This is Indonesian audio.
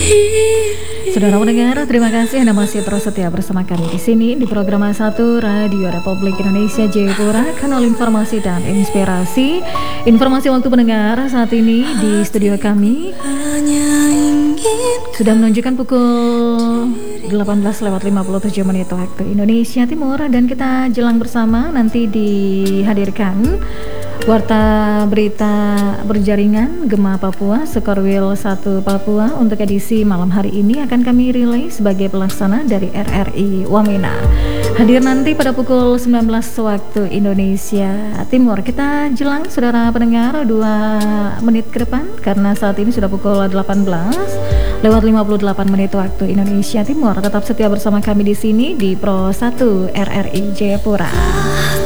Saudara pendengar, terima kasih Anda masih terus setia bersama kami di sini di program A1 Radio Republik Indonesia Jayapura, kanal informasi dan inspirasi. Informasi waktu pendengar saat ini di studio kami sudah menunjukkan pukul 18:57 waktu Indonesia Timur, dan kita jelang bersama nanti dihadirkan Warta Berita Berjaringan Gema Papua Sekorwil 1 Papua. Untuk edisi malam hari ini akan kami relay sebagai pelaksana dari RRI Wamena. Hadir nanti pada pukul 19 waktu Indonesia Timur. Kita jelang saudara pendengar 2 menit ke depan, karena saat ini sudah pukul 18:58 waktu Indonesia Timur. Tetap setia bersama kami di sini di Pro 1 RRI Jayapura.